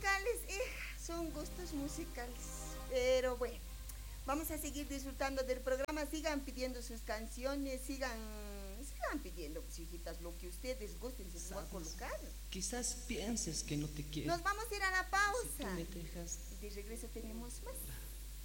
musicales, son gustos musicales. Pero bueno, vamos a seguir disfrutando del programa. Sigan pidiendo sus canciones, sigan pidiendo, pues, hijitas, lo que ustedes gusten, se les va a colocar. Quizás pienses que no te quiero. Nos vamos a ir a la Si tú pausa. me dejas. Y de regreso tenemos más.